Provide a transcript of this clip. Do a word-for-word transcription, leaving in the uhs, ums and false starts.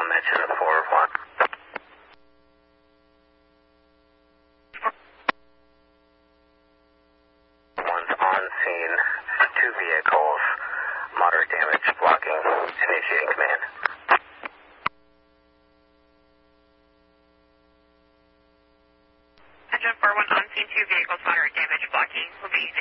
I'll mention the four one. One's on scene, two vehicles, moderate damage, blocking, initiating command. Engine four one on scene, two vehicles, moderate damage, blocking, will be